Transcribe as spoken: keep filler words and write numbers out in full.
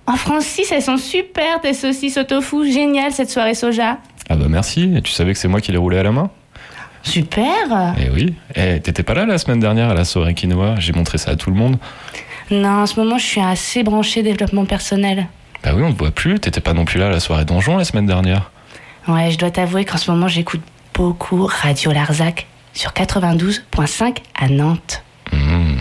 Oh Francis, elles sont super tes saucisses au tofu, génial cette soirée soja. Ah bah merci, et tu savais que c'est moi qui les roulais à la main? Super. Eh oui, eh, t'étais pas là la semaine dernière à la soirée quinoa? J'ai montré ça à tout le monde. Non, en ce moment je suis assez branchée développement personnel. Bah oui, on te voit plus, t'étais pas non plus là à la soirée donjon la semaine dernière. Ouais, je dois t'avouer qu'en ce moment j'écoute beaucoup Radio Larzac sur quatre-vingt-douze virgule cinq à Nantes. Mmh.